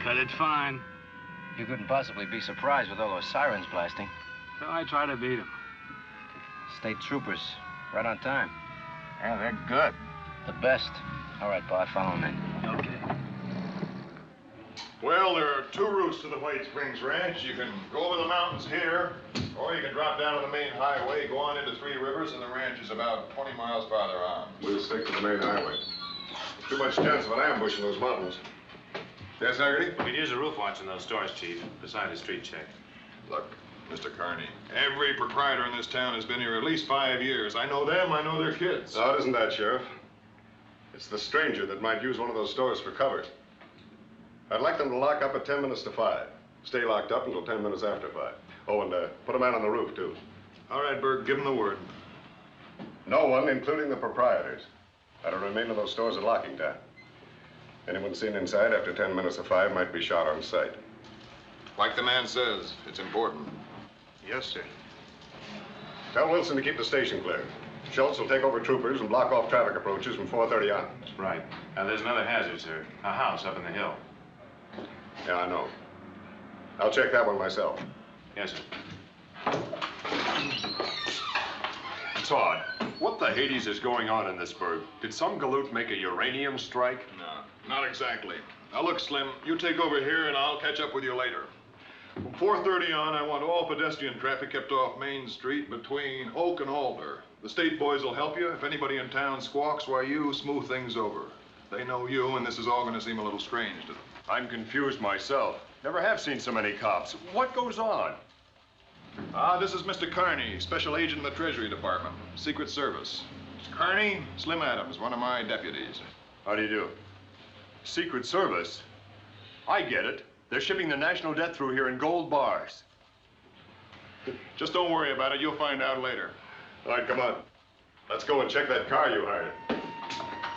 cut it fine. You couldn't possibly be surprised with all those sirens blasting. So I try to beat them. State troopers, right on time. Yeah, they're good. The best. All right, Bob, follow me. Okay. Well, there are two routes to the White Springs Ranch. You can go over the mountains here, or you can drop down on the main highway, go on into Three Rivers, and the ranch is about 20 miles farther on. We'll stick to the main highway. Too much chance of an ambush in those mountains. Yes, Haggerty? We could use a roof watch in those stores, Chief, beside a street check. Look, Mr. Carney, every proprietor in this town has been here at least 5 years. I know them, I know their kids. No, it isn't that, Sheriff. It's the stranger that might use one of those stores for cover. I'd like them to lock up at 10 minutes to 5. Stay locked up until 10 minutes after 5. Oh, and put a man on the roof, too. All right, Berg, give them the word. No one, including the proprietors, that'll remain in those stores at locking time. Anyone seen inside after 10 minutes of 5 might be shot on sight. Like the man says, it's important. Yes, sir. Tell Wilson to keep the station clear. Schultz will take over troopers and block off traffic approaches from 4:30 on. Right. Now, there's another hazard, sir. A house up in the hill. Yeah, I know. I'll check that one myself. Yes, sir. Todd, what the Hades is going on in this burg? Did some galoot make a uranium strike? No, not exactly. Now, look, Slim, you take over here, and I'll catch up with you later. From 4:30 on, I want all pedestrian traffic kept off Main Street between Oak and Alder. The state boys will help you. If anybody in town squawks, why, you smooth things over. They know you, and this is all going to seem a little strange to them. I'm confused myself. Never have seen so many cops. What goes on? This is Mr. Carney, Special Agent in the Treasury Department, Secret Service. Mr. Carney, Slim Adams, one of my deputies. How do you do? Secret Service? I get it. They're shipping the national debt through here in gold bars. Just don't worry about it. You'll find out later. All right, come on. Let's go and check that car you hired.